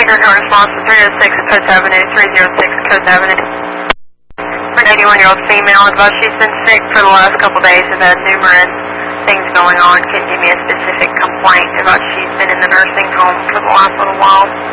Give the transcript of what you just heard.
Baker Court response to 306 Coast Avenue, 306 Coast Avenue. For an 81-year-old female, advised she's been sick for the last couple days and had numerous things going on. Can you give me a specific complaint about she's been in the nursing home for the last little while?